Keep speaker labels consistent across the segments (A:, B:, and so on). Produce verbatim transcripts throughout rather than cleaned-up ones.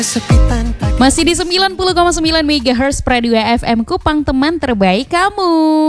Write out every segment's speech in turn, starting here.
A: Masih di sembilan puluh koma sembilan megahertz Pradua F M, Kupang, teman terbaik kamu.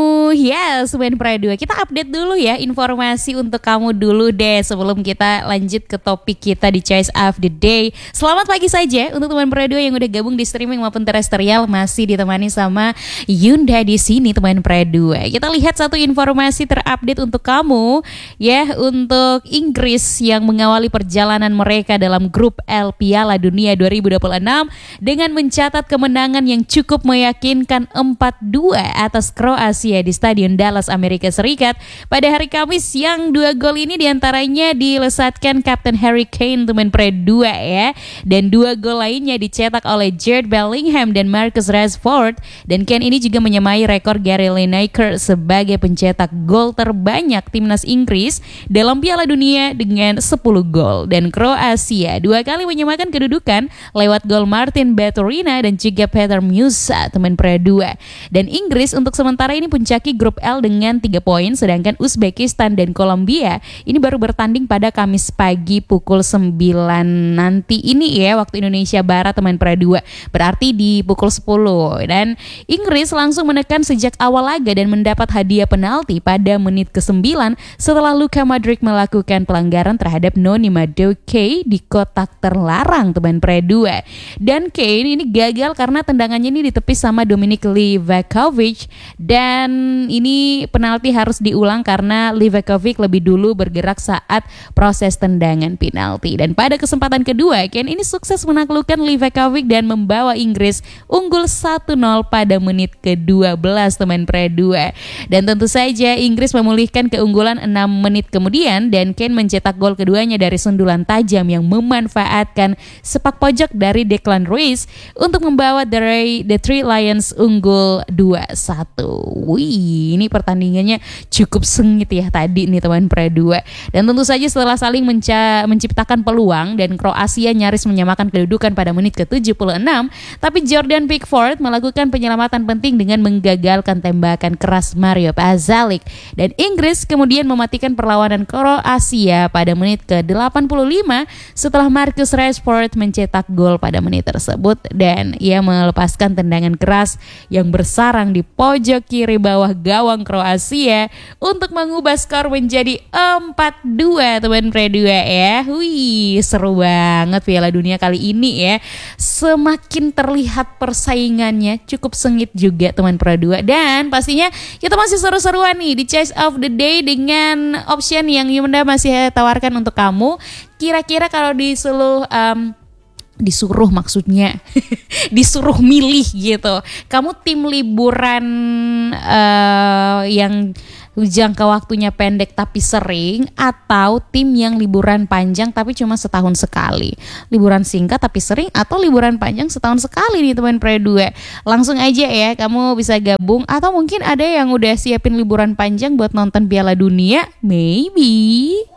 A: Yes, Sobat Pradua, kita update dulu ya informasi untuk kamu dulu deh sebelum kita lanjut ke topik kita di Choice of the Day. Selamat pagi saja untuk teman Pradua yang udah gabung di streaming maupun terestrial, masih ditemani sama Yunda di sini teman Pradua. Kita lihat satu informasi terupdate untuk kamu ya, untuk Inggris yang mengawali perjalanan mereka dalam grup L Piala Dunia dua ribu dua puluh enam dengan mencatat kemenangan yang cukup meyakinkan empat dua atas Kroasia di Stadion Dallas, Amerika Serikat pada hari Kamis, yang dua gol ini diantaranya dilesatkan Kapten Harry Kane teman Pradua ya, dan dua gol lainnya dicetak oleh Jude Bellingham dan Marcus Rashford, dan Kane ini juga menyamai rekor Gary Lineker sebagai pencetak gol terbanyak timnas Inggris dalam Piala Dunia dengan sepuluh gol, dan Kroasia dua kali menyamakan kedudukan lewat gol Martin Baturina dan juga Peter Musa teman Pradua. Dan Inggris untuk sementara ini puncaki grup L dengan tiga poin, sedangkan Uzbekistan dan Kolombia ini baru bertanding pada Kamis pagi pukul sembilan nanti ini ya, waktu Indonesia Barat teman Pradua, berarti di pukul sepuluh. Dan Inggris langsung menekan sejak awal laga dan mendapat hadiah penalti pada menit kesembilan setelah Luka Modric melakukan pelanggaran terhadap Noni Madueke di kotak terlarang teman Pradua. Dan Kane ini gagal karena tendangannya ini ditepis sama Dominik Livakovic, dan ini penalti harus diulang karena Livakovic lebih dulu bergerak saat proses tendangan penalti. Dan pada kesempatan kedua, Kane ini sukses menaklukkan Livakovic dan membawa Inggris unggul satu nol pada menit ke-dua belas teman Pradua. Dan tentu saja Inggris memulihkan keunggulan enam menit kemudian, dan Kane mencetak gol keduanya dari sundulan tajam yang memanfaatkan sepak pojok dari Declan Rice untuk membawa The, Ray, The Three Lions unggul dua satu. Wih, ini pertandingannya cukup sengit ya tadi nih teman Pradua. Dan tentu saja setelah saling menca- menciptakan peluang dan Kroasia nyaris menyamakan kedudukan pada menit ke tujuh puluh enam, tapi Jordan Pickford melakukan penyelamatan penting dengan menggagalkan tembakan keras Mario Pasalic, dan Inggris kemudian mematikan perlawanan Kroasia pada menit ke delapan puluh lima setelah Marcus Rashford mencetak gol pada menit tersebut, dan ia melepaskan tendangan keras yang bersarang di pojok kiri bawah gawang Kroasia untuk mengubah skor menjadi empat dua teman Pradua ya. Wih, seru banget Piala Dunia kali ini ya. Semakin terlihat persaingannya cukup sengit juga teman Pradua, dan pastinya kita masih seru-seruan nih di Choice of the Day dengan option yang Yunda masih tawarkan untuk kamu. Kira-kira kalau disuruh um, disuruh maksudnya disuruh milih gitu, kamu tim liburan uh, yang jangka waktunya pendek tapi sering, atau tim yang liburan panjang tapi cuma setahun sekali? Liburan singkat tapi sering, atau liburan panjang setahun sekali nih teman Pradua? Langsung aja ya, kamu bisa gabung, atau mungkin ada yang udah siapin liburan panjang buat nonton Piala Dunia, maybe.